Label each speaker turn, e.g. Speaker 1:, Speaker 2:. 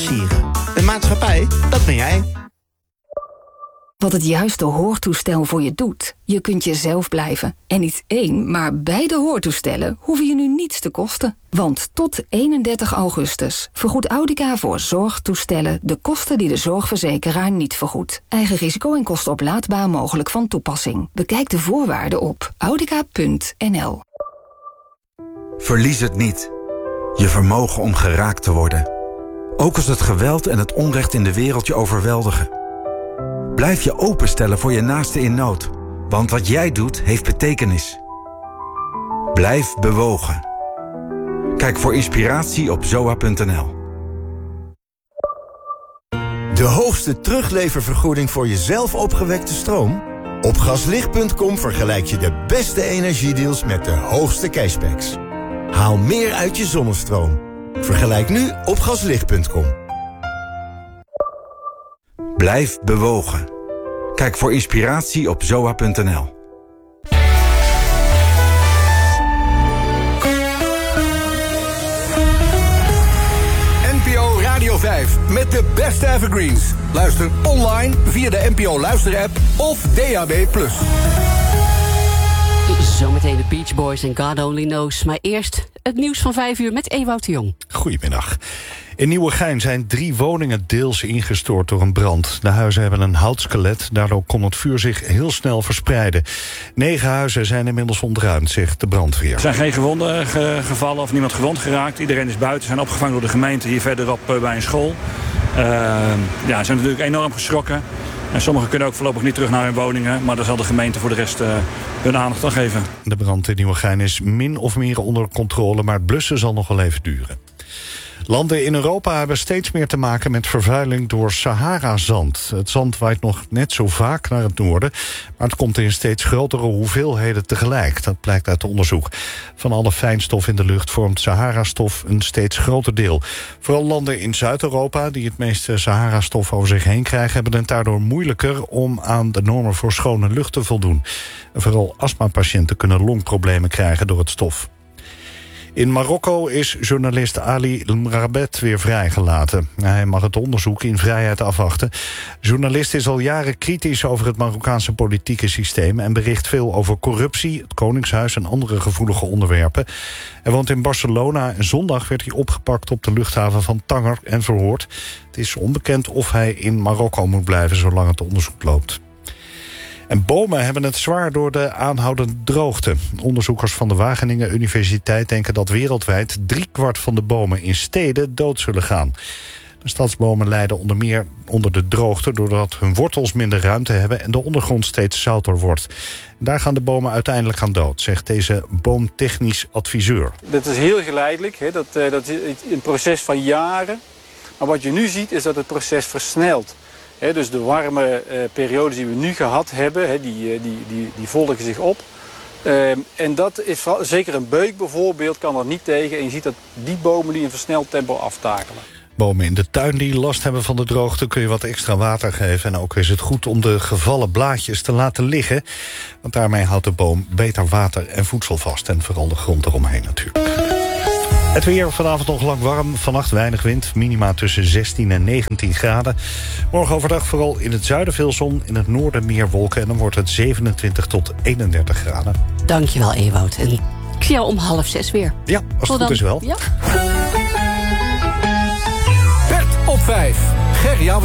Speaker 1: Sieren. Een maatschappij, dat ben jij.
Speaker 2: Wat het juiste hoortoestel voor je doet. Je kunt jezelf blijven. En niet één, maar beide hoortoestellen hoeven je nu niets te kosten. Want tot 31 augustus vergoedt Audica voor zorgtoestellen de kosten die de zorgverzekeraar niet vergoedt. Eigen risico en kosten oplaadbaar mogelijk van toepassing. Bekijk de voorwaarden op audica.nl.
Speaker 3: Verlies het niet. Je vermogen om geraakt te worden. Ook als het geweld en het onrecht in de wereld je overweldigen. Blijf je openstellen voor je naaste in nood. Want wat jij doet, heeft betekenis. Blijf bewogen. Kijk voor inspiratie op zoa.nl.
Speaker 4: De hoogste terugleververgoeding voor je zelf opgewekte stroom? Op gaslicht.com vergelijk je de beste energiedeals met de hoogste cashbacks. Haal meer uit je zonnestroom. Vergelijk nu op gaslicht.com.
Speaker 3: Blijf bewogen. Kijk voor inspiratie op zoa.nl.
Speaker 5: NPO Radio 5 met de beste evergreens. Luister online via de NPO Luister-app of DAB+.
Speaker 6: Zometeen de Beach Boys en God Only Knows. Maar eerst het nieuws van 5 uur met Ewout de Jong.
Speaker 7: Goedemiddag. In Nieuwegein zijn 3 woningen deels ingestort door een brand. De huizen hebben een houtskelet, daardoor kon het vuur zich heel snel verspreiden. 9 huizen zijn inmiddels ontruimd, zegt de brandweer.
Speaker 8: Er zijn geen gewonden gevallen of niemand gewond geraakt. Iedereen is buiten, zijn opgevangen door de gemeente hier verderop bij een school. Ze zijn natuurlijk enorm geschrokken. En sommigen kunnen ook voorlopig niet terug naar hun woningen, maar daar zal de gemeente voor de rest hun aandacht aan geven.
Speaker 7: De brand in Nieuwegein is min of meer onder controle, maar het blussen zal nog wel even duren. Landen in Europa hebben steeds meer te maken met vervuiling door Sahara-zand. Het zand waait nog net zo vaak naar het noorden, maar het komt in steeds grotere hoeveelheden tegelijk. Dat blijkt uit onderzoek. Van alle fijnstof in de lucht vormt Sahara-stof een steeds groter deel. Vooral landen in Zuid-Europa, die het meeste Sahara-stof over zich heen krijgen, hebben het daardoor moeilijker om aan de normen voor schone lucht te voldoen. En vooral astmapatiënten kunnen longproblemen krijgen door het stof. In Marokko is journalist Ali Mrabet weer vrijgelaten. Hij mag het onderzoek in vrijheid afwachten. De journalist is al jaren kritisch over het Marokkaanse politieke systeem en bericht veel over corruptie, het Koningshuis en andere gevoelige onderwerpen. Hij woont in Barcelona en zondag werd hij opgepakt op de luchthaven van Tanger en verhoord. Het is onbekend of hij in Marokko moet blijven zolang het onderzoek loopt. En bomen hebben het zwaar door de aanhoudende droogte. Onderzoekers van de Wageningen Universiteit denken dat wereldwijd 3/4 van de bomen in steden dood zullen gaan. De stadsbomen lijden onder meer onder de droogte doordat hun wortels minder ruimte hebben en de ondergrond steeds zouter wordt. Daar gaan de bomen uiteindelijk aan dood, zegt deze boomtechnisch adviseur.
Speaker 9: Dat is heel geleidelijk, dat is een proces van jaren. Maar wat je nu ziet is dat het proces versnelt. Dus de warme periodes die we nu gehad hebben, die volgen zich op. En dat is zeker een beuk bijvoorbeeld, kan er niet tegen. En je ziet dat die bomen die in versneld tempo aftakelen.
Speaker 7: Bomen in de tuin die last hebben van de droogte kun je wat extra water geven. En ook is het goed om de gevallen blaadjes te laten liggen. Want daarmee houdt de boom beter water en voedsel vast. En vooral de grond eromheen natuurlijk. Het weer vanavond nog lang warm, vannacht weinig wind. Minima tussen 16 en 19 graden. Morgen overdag vooral in het zuiden veel zon, in het noorden meer wolken. En dan wordt het 27 tot 31 graden.
Speaker 6: Dankjewel, Ewout. En ik zie jou om 5:30 weer.
Speaker 7: Ja, als het goed is wel.
Speaker 6: Ja.
Speaker 5: Pet op 5. Gerry